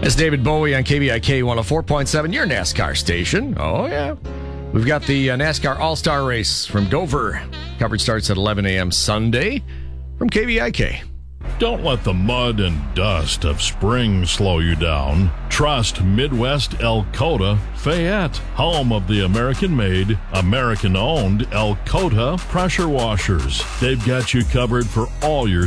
It's David Bowie on KVIK 104.7, your NASCAR station. Oh, yeah. We've got the NASCAR All-Star Race from Dover. Coverage starts at 11 a.m. Sunday from KVIK. Don't let the mud and dust of spring slow you down. Trust Midwest Elkota Fayette, home of the American-made, American-owned Elkota pressure washers. They've got you covered for all your